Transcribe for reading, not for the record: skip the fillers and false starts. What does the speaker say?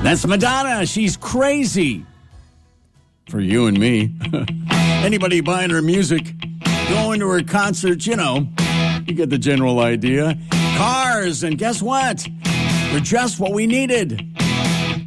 That's Madonna. She's crazy. For you and me. Anybody buying her music, going to her concerts, you get the general idea. Cars, and guess what? They're just what we needed.